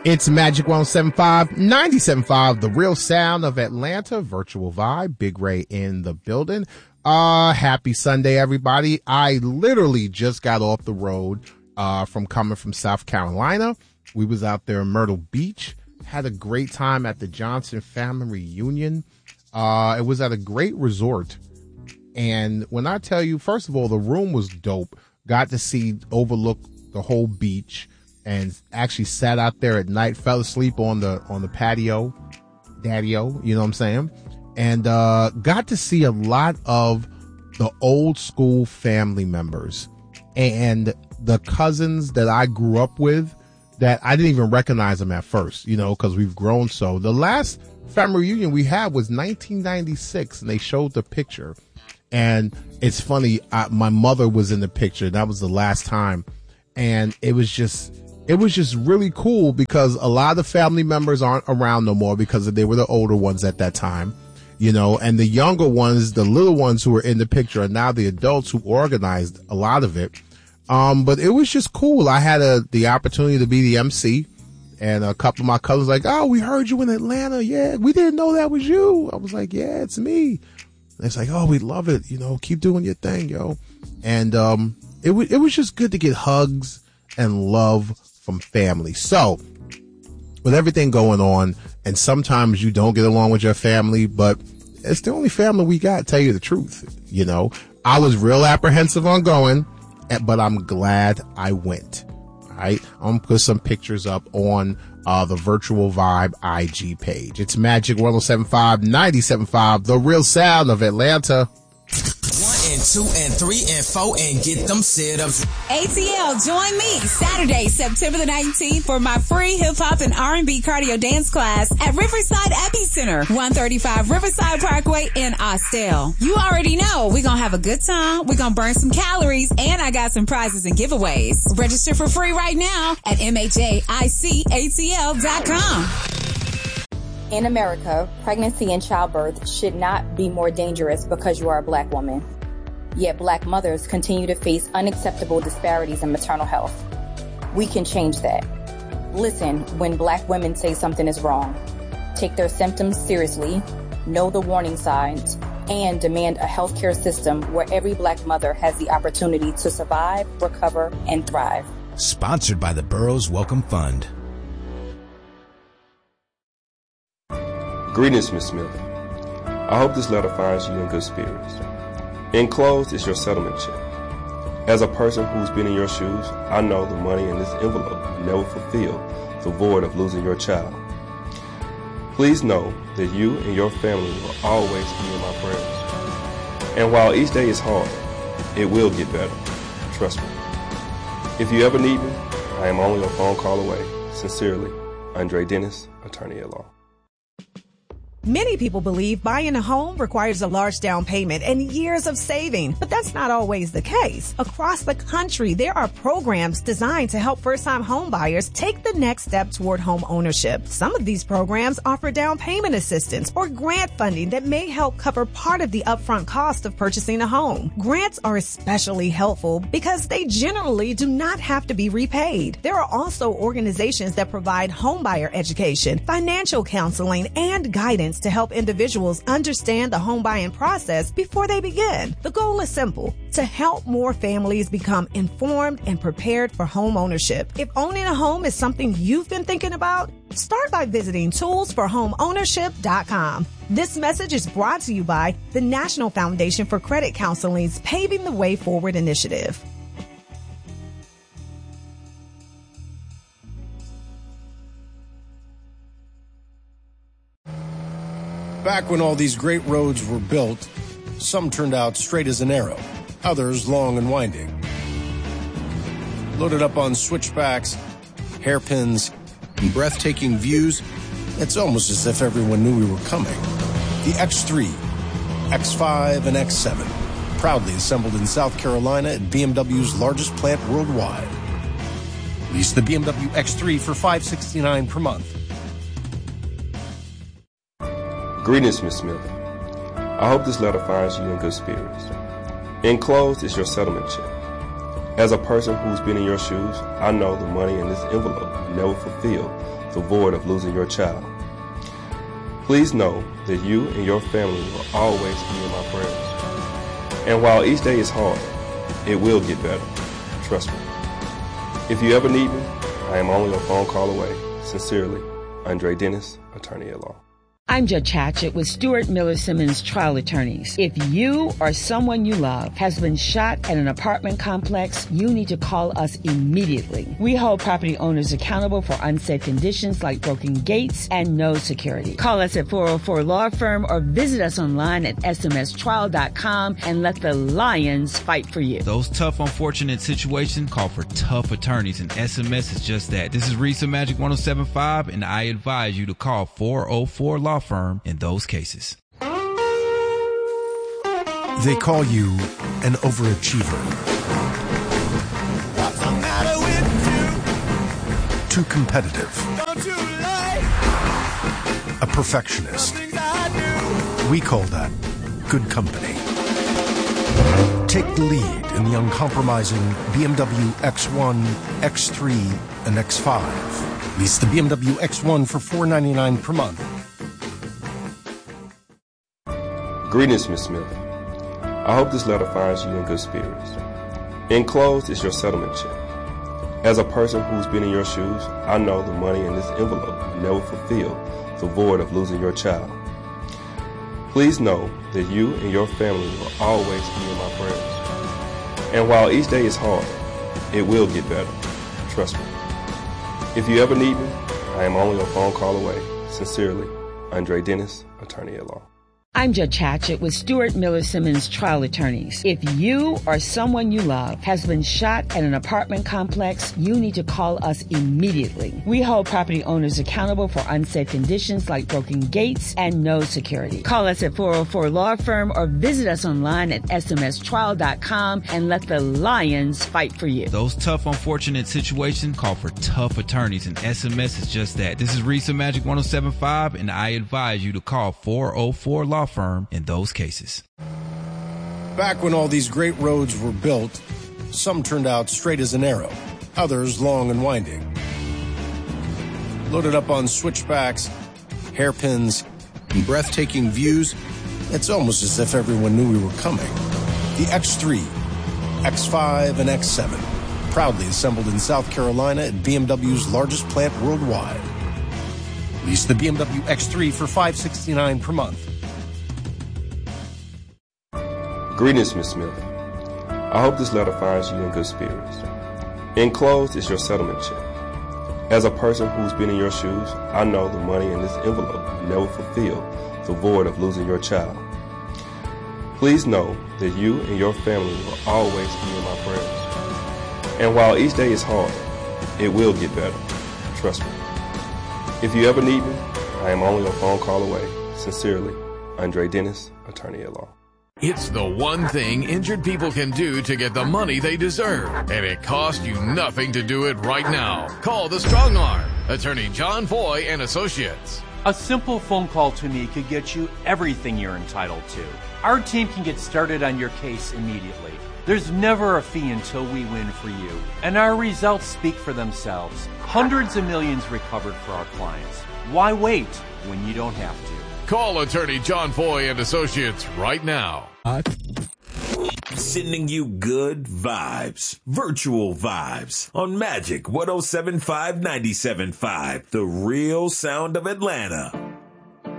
It's Magic 107.5, 97.5, the real sound of Atlanta, virtual vibe, Big Ray in the building. Happy Sunday, everybody. I literally just got off the road, from coming from South Carolina. We was out there in Myrtle Beach, had a great time at the Johnson family reunion. It was at a great resort. And when I tell you, first of all, the room was dope. Got to overlook the whole beach. And actually sat out there at night, fell asleep on the patio, daddy-o, you know what I'm saying? And, got to see a lot of the old school family members and the cousins that I grew up with that I didn't even recognize them at first, you know, cause we've grown so. The last family reunion we had was 1996 and they showed the picture. And it's funny, my mother was in the picture. That was the last time. And it was just really cool because a lot of the family members aren't around no more because they were the older ones at that time, you know, and the younger ones, the little ones who were in the picture are now the adults who organized a lot of it. But it was just cool. I had the opportunity to be the MC and a couple of my cousins like, oh, we heard you in Atlanta. Yeah. We didn't know that was you. I was like, yeah, it's me. And it's like, oh, we love it. You know, keep doing your thing, yo. And, it was just good to get hugs and love from family. So with everything going on, and sometimes you don't get along with your family, but it's the only family we got, tell you the truth. You know, I was real apprehensive on going, but I'm glad I went. All right. I'm gonna put some pictures up on the Virtual Vibe IG page. It's Magic 107.5, 97.5, the real sound of Atlanta. 1 and 2 and 3 and 4 and get them set up. ATL, join me Saturday, September the 19th for my free hip hop and R&B cardio dance class at Riverside Epicenter, 135 Riverside Parkway in Austell. You already know we're going to have a good time. We're going to burn some calories and I got some prizes and giveaways. Register for free right now at MHAICATL.com. In America, pregnancy and childbirth should not be more dangerous because you are a black woman. Yet black mothers continue to face unacceptable disparities in maternal health. We can change that. Listen when black women say something is wrong. Take their symptoms seriously, know the warning signs, and demand a healthcare system where every black mother has the opportunity to survive, recover, and thrive. Sponsored by the Burroughs Welcome Fund. Greetings, Ms. Smith. I hope this letter finds you in good spirits. Enclosed is your settlement check. As a person who's been in your shoes, I know the money in this envelope will never fulfill the void of losing your child. Please know that you and your family will always be in my prayers. And while each day is hard, it will get better. Trust me. If you ever need me, I am only a phone call away. Sincerely, Andre Dennis, attorney at law. Many people believe buying a home requires a large down payment and years of saving, but that's not always the case. Across the country, there are programs designed to help first-time home buyers take the next step toward home ownership. Some of these programs offer down payment assistance or grant funding that may help cover part of the upfront cost of purchasing a home. Grants are especially helpful because they generally do not have to be repaid. There are also organizations that provide homebuyer education, financial counseling, and guidance to help individuals understand the home buying process before they begin. The goal is simple: to help more families become informed and prepared for home ownership. If owning a home is something you've been thinking about, start by visiting toolsforhomeownership.com. This message is brought to you by the National Foundation for Credit Counseling's Paving the Way Forward initiative. Back when all these great roads were built, some turned out straight as an arrow, others long and winding. Loaded up on switchbacks, hairpins, and breathtaking views, it's almost as if everyone knew we were coming. The X3, X5, and X7, proudly assembled in South Carolina at BMW's largest plant worldwide. Lease the BMW X3 for $569 per month. Greetings, Ms. Smith. I hope this letter finds you in good spirits. Enclosed is your settlement check. As a person who's been in your shoes, I know the money in this envelope will never fulfill the void of losing your child. Please know that you and your family will always be in my prayers. And while each day is hard, it will get better. Trust me. If you ever need me, I am only a phone call away. Sincerely, Andre Dennis, attorney at law. I'm Judge Hatchett with Stuart Miller Simmons Trial Attorneys. If you or someone you love has been shot at an apartment complex, you need to call us immediately. We hold property owners accountable for unsafe conditions like broken gates and no security. Call us at 404 Law Firm or visit us online at smstrial.com and let the Lions fight for you. Those tough, unfortunate situations call for tough attorneys, and SMS is just that. This is Risa Magic 107.5, and I advise you to call 404 Law Firm in those cases. They call you an overachiever. What's the matter with you? Too competitive. Don't you like A perfectionist. things I We call that good company. Take the lead in the uncompromising BMW X1, X3, and X5. Lease the BMW X1 for $499 per month. Greetings, Ms. Smith. I hope this letter finds you in good spirits. Enclosed is your settlement check. As a person who's been in your shoes, I know the money in this envelope will never fulfill the void of losing your child. Please know that you and your family will always be in my prayers. And while each day is hard, it will get better. Trust me. If you ever need me, I am only a phone call away. Sincerely, Andre Dennis, attorney at law. I'm Judge Hatchett with Stuart Miller Simmons Trial Attorneys. If you or someone you love has been shot at an apartment complex, you need to call us immediately. We hold property owners accountable for unsafe conditions like broken gates and no security. Call us at 404 Law Firm or visit us online at smstrial.com and let the Lions fight for you. Those tough, unfortunate situations call for tough attorneys, and SMS is just that. This is Risa Magic 107.5, and I advise you to call 404 Law Firm in those cases. Back when all these great roads were built, some turned out straight as an arrow, others long and winding. Loaded up on switchbacks, hairpins, and breathtaking views, it's almost as if everyone knew we were coming. The X3, X5, and X7, proudly assembled in South Carolina at BMW's largest plant worldwide. Lease the BMW X3 for $569 per month. Greetings, Ms. Smith. I hope this letter finds you in good spirits. Enclosed is your settlement check. As a person who's been in your shoes, I know the money in this envelope will never fulfill the void of losing your child. Please know that you and your family will always be in my prayers. And while each day is hard, it will get better. Trust me. If you ever need me, I am only a phone call away. Sincerely, Andre Dennis, attorney at law. It's the one thing injured people can do to get the money they deserve, and it costs you nothing to do it right now. Call the Strong Arm, attorney John Foy and Associates. A simple phone call to me could get you everything you're entitled to. Our team can get started on your case immediately. There's never a fee until we win for you, and our results speak for themselves. Hundreds of millions recovered for our clients. Why wait when you don't have to? Call attorney John Foy and Associates right now. Sending you good vibes, virtual vibes on Magic 107.5 97.5, the real sound of Atlanta.